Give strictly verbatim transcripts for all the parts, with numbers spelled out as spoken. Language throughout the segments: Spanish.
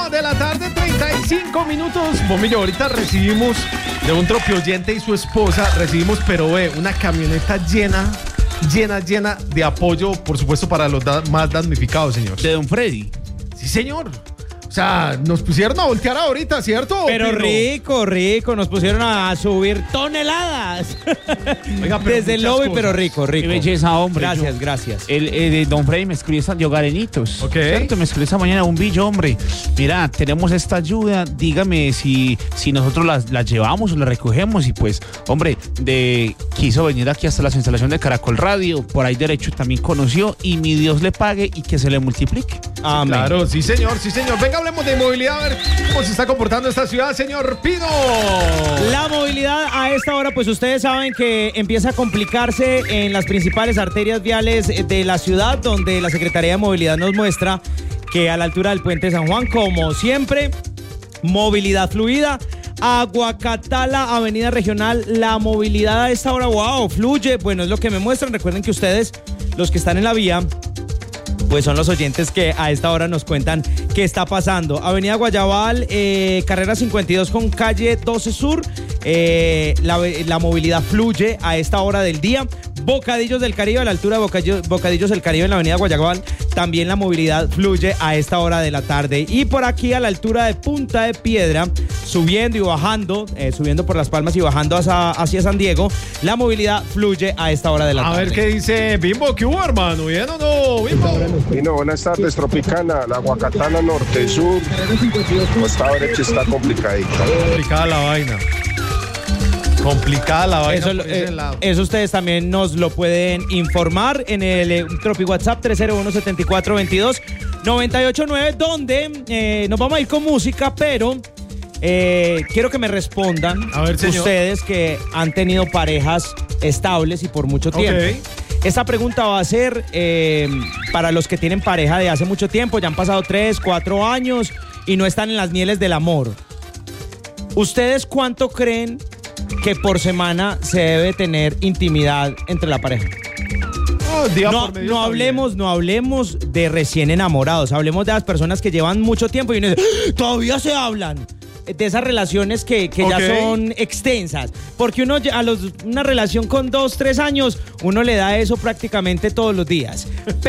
De la tarde, treinta y cinco minutos. Bombillo, ahorita recibimos de un tropioyente y su esposa, recibimos, pero ve, una camioneta llena, llena, llena de apoyo, por supuesto, para los da- más damnificados, señor. De Don Freddy. Sí, señor. O sea, nos pusieron a voltear ahorita, ¿cierto? Pero Pino? rico, rico. Nos pusieron a subir toneladas. Oiga, pero Desde el muchas lobby, cosas. pero rico, rico. Qué belleza, hombre. Gracias, Yo- gracias. El, el de Don Freddy me escribió esta de Hogarenitos. Ok. ¿Cierto? Me escribió esta mañana un billo, hombre. Mira, tenemos esta ayuda. Dígame si, si nosotros la, la llevamos o la recogemos. Y pues, hombre, de quiso venir aquí hasta la instalación de Caracol Radio. Por ahí derecho también conoció. Y mi Dios le pague y que se le multiplique. Amén. Claro, sí, señor, sí, señor. Venga, hablemos de movilidad, a ver cómo se está comportando esta ciudad, señor Pino. La movilidad a esta hora, pues ustedes saben que empieza a complicarse en las principales arterias viales de la ciudad, donde la Secretaría de Movilidad nos muestra que a la altura del Puente San Juan, como siempre, movilidad fluida. Aguacatala, Avenida Regional, la movilidad a esta hora, wow, fluye. Bueno, es lo que me muestran. Recuerden que ustedes, los que están en la vía, pues son los oyentes que a esta hora nos cuentan qué está pasando. Avenida Guayabal, eh, carrera cincuenta y dos con calle doce Sur. Eh, la, la movilidad fluye a esta hora del día. Bocadillos del Caribe, a la altura de Bocadillos, Bocadillos del Caribe en la avenida Guayabal, también la movilidad fluye a esta hora de la tarde. Y por aquí a la altura de Punta de Piedra, subiendo y bajando, eh, subiendo por Las Palmas y bajando hacia, hacia San Diego, la movilidad fluye a esta hora de la A tarde. ver qué dice Bimbo, ¿qué hubo, hermano? ¿Bien o no, Bimbo? Bueno, buenas tardes, Tropicana, la Aguacatana Norte Sur, costado derecho está complicadita. Complicada la vaina. Complicada la vaina Eso, por ese eh, lado. eso ustedes también nos lo pueden informar en el eh, Tropi WhatsApp tres cero uno, siete cuatro, dos dos, nueve ocho nueve, donde eh, nos vamos a ir con música, pero eh, quiero que me respondan A ver, señor. ustedes que han tenido parejas estables y por mucho tiempo. Ok. Esta pregunta va a ser eh, para los que tienen pareja de hace mucho tiempo, ya han pasado tres, cuatro años y no están en las mieles del amor. ¿Ustedes cuánto creen que por semana se debe tener intimidad entre la pareja? Oh, día No, por medio no está hablemos, no hablemos de recién enamorados, hablemos de las personas que llevan mucho tiempo y uno dice, ¡Ah! Todavía se hablan. De esas relaciones que, que Ok. ya son extensas. Porque uno ya- a los una relación con dos, tres años, uno le da eso prácticamente todos los días.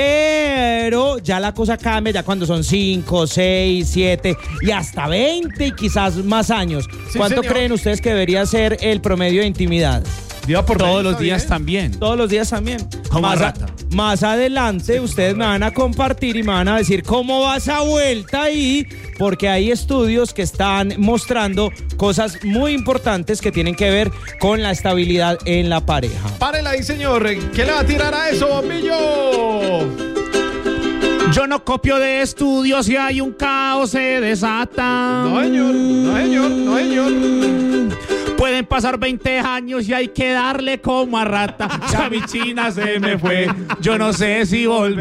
Pero ya la cosa cambia, ya cuando son cinco, seis, siete y hasta veinte y quizás más años. Sí, ¿Cuánto señor. creen ustedes que debería ser el promedio de intimidad? bien. Día por medio Todos los está días bien. también. Todos los días también. Como más, rata. más adelante ustedes me van a compartir y me van a decir cómo va esa vuelta ahí, porque hay estudios que están mostrando cosas muy importantes que tienen que ver con la estabilidad en la pareja. Párela ahí, señor. ¿Qué le va a tirar a eso, Bombillo? Yo no copio de estudios y hay un caos se desata. No, señor. No, señor. No, señor. Pueden pasar veinte años y hay que darle como a rata. Ya mi china se me fue. Yo no sé si volver.